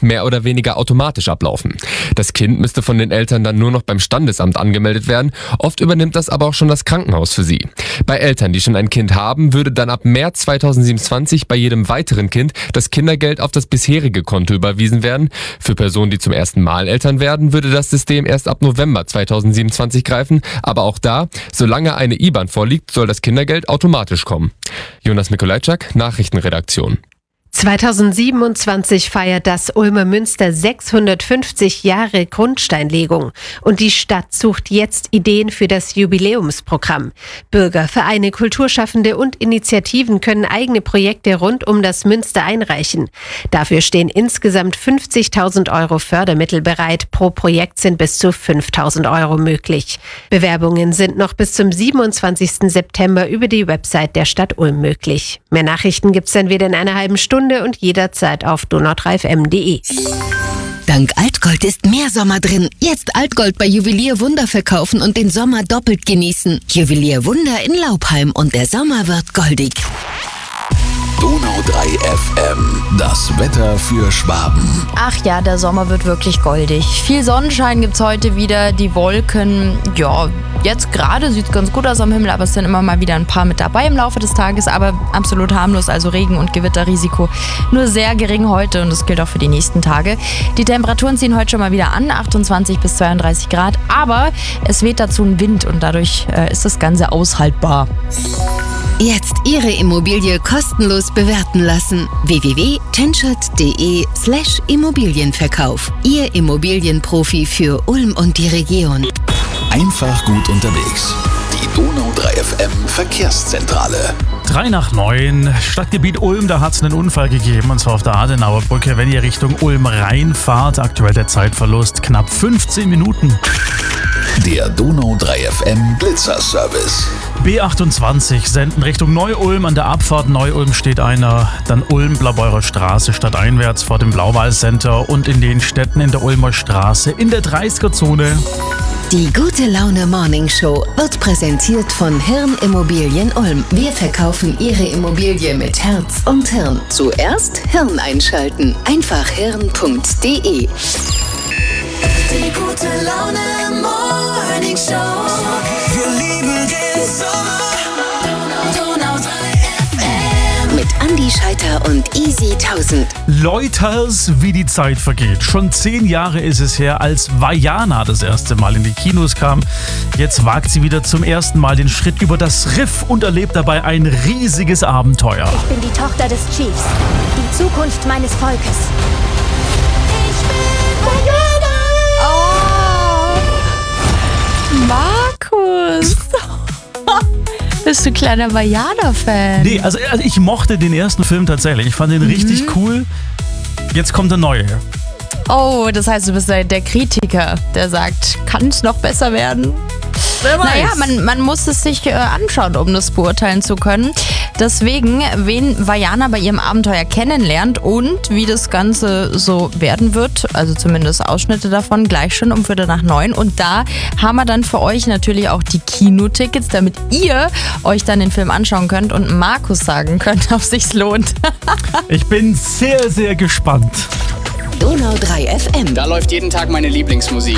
mehr oder weniger automatisch ablaufen. Das Kind müsste von den Eltern dann nur noch beim Standesamt angemeldet werden. Oft übernimmt das aber auch schon das Krankenhaus für sie. Bei Eltern, die schon ein Kind haben, würde dann ab März 2027 bei jedem weiteren Kind das Kindergeld auf das bisherige Konto überwiesen werden. Für Personen, die zum ersten Mal Eltern werden, würde das System erst ab November 2027 greifen. Aber auch da, solange eine IBAN vorliegt, soll das Kindergeld automatisch kommen. Jonas Mikolajczak, Nachrichtenredaktion. 2027 feiert das Ulmer Münster 650 Jahre Grundsteinlegung und die Stadt sucht jetzt Ideen für das Jubiläumsprogramm. Bürger, Vereine, Kulturschaffende und Initiativen können eigene Projekte rund um das Münster einreichen. Dafür stehen insgesamt 50.000 Euro Fördermittel bereit. Pro Projekt sind bis zu 5.000 Euro möglich. Bewerbungen sind noch bis zum 27. September über die Website der Stadt Ulm möglich. Mehr Nachrichten gibt's dann wieder in einer halben Stunde und jederzeit auf donau3fm.de. Dank Altgold ist mehr Sommer drin. Jetzt Altgold bei Juwelier Wunder verkaufen und den Sommer doppelt genießen. Juwelier Wunder in Laubheim und der Sommer wird goldig. Donau 3 FM, das Wetter für Schwaben. Ach ja, der Sommer wird wirklich goldig. Viel Sonnenschein gibt's heute wieder. Die Wolken, ja, jetzt gerade sieht's ganz gut aus am Himmel, aber es sind immer mal wieder ein paar mit dabei im Laufe des Tages. Aber absolut harmlos, also Regen- und Gewitterrisiko nur sehr gering heute und das gilt auch für die nächsten Tage. Die Temperaturen ziehen heute schon mal wieder an, 28 bis 32 Grad. Aber es weht dazu ein Wind und dadurch ist das Ganze aushaltbar. Jetzt Ihre Immobilie kostenlos bewerten lassen. www.tenschert.de/Immobilienverkauf. Ihr Immobilienprofi für Ulm und die Region. Einfach gut unterwegs. Die Donau 3 FM Verkehrszentrale. 8:03, Stadtgebiet Ulm, da hat es einen Unfall gegeben, und zwar auf der Adenauer Brücke. Wenn ihr Richtung Ulm reinfahrt, aktuell der Zeitverlust knapp 15 Minuten. Der Donau 3 FM Blitzerservice. B28 senden Richtung Neu-Ulm. An der Abfahrt Neu-Ulm steht einer. Dann Ulm, Blaubeurer Straße stadteinwärts vor dem Blauwal-Center und in den Städten in der Ulmer Straße in der 30er-Zone. Die Gute Laune Morning Show wird präsentiert von Hirn Immobilien Ulm. Wir verkaufen Ihre Immobilie mit Herz und Hirn. Zuerst Hirn einschalten. Einfach hirn.de. Die Gute Laune Morning Show. Wir lieben den Sommer. Donau 3 FM. Mit Andi Scheiter und Easy 1000. Leuters, wie die Zeit vergeht. Schon 10 Jahre ist es her, als Vaiana das erste Mal in die Kinos kam. Jetzt wagt sie wieder zum ersten Mal den Schritt über das Riff und erlebt dabei ein riesiges Abenteuer. Ich bin die Tochter des Chiefs, die Zukunft meines Volkes. Ich bin Vaiana. Markus! Bist du kleiner Vaiana-Fan? Nee, also ich mochte den ersten Film tatsächlich. Ich fand den richtig cool. Jetzt kommt der neue. Oh, das heißt, du bist der Kritiker, der sagt, kann es noch besser werden? Wer weiß. Naja, man muss es sich anschauen, um das beurteilen zu können. Deswegen, wen Vaiana bei ihrem Abenteuer kennenlernt und wie das Ganze so werden wird, also zumindest Ausschnitte davon, gleich schon um 8:45. Und da haben wir dann für euch natürlich auch die Kinotickets, damit ihr euch dann den Film anschauen könnt und Markus sagen könnt, ob es sich lohnt. Ich bin sehr, sehr gespannt. Donau 3 FM. Da läuft jeden Tag meine Lieblingsmusik.